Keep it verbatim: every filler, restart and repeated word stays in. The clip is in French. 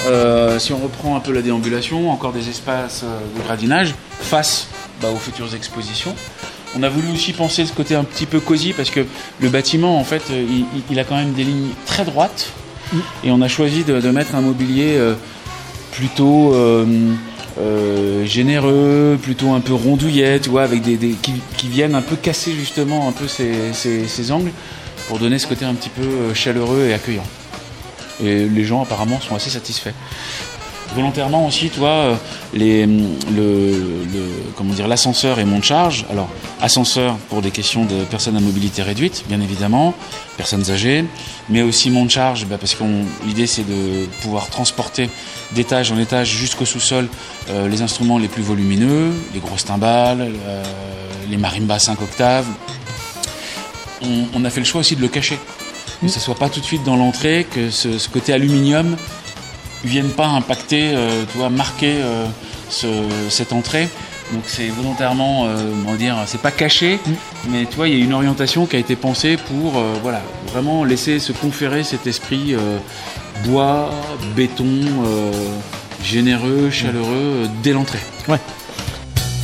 euh, si on reprend un peu la déambulation, encore des espaces euh, de gradinage face bah, aux futures expositions. On a voulu aussi penser ce côté un petit peu cosy parce que le bâtiment, en fait, il, il a quand même des lignes très droites. Mmh. Et on a choisi de, de mettre un mobilier euh, plutôt euh, euh, généreux, plutôt un peu rondouillet, tu vois, avec des, des qui, qui viennent un peu casser justement un peu ces, ces, ces angles pour donner ce côté un petit peu chaleureux et accueillant. Et les gens apparemment sont assez satisfaits. Volontairement aussi, tu vois, les, le, le, comment dire, l'ascenseur et monte charge. Alors, ascenseur pour des questions de personnes à mobilité réduite, bien évidemment, personnes âgées, mais aussi monte charge, bah, parce que l'idée c'est de pouvoir transporter d'étage en étage jusqu'au sous-sol euh, les instruments les plus volumineux, les grosses timbales, euh, les marimbas cinq octaves. On, on a fait le choix aussi de le cacher, que ça soit pas tout de suite dans l'entrée, que ce, ce côté aluminium viennent pas impacter, euh, tu vois, marquer euh, ce, cette entrée. Donc c'est volontairement, euh, on va dire, c'est pas caché, mmh. mais tu vois, il y a une orientation qui a été pensée pour, euh, voilà, vraiment laisser se conférer cet esprit euh, bois, béton, euh, généreux, chaleureux euh, dès l'entrée. Ouais.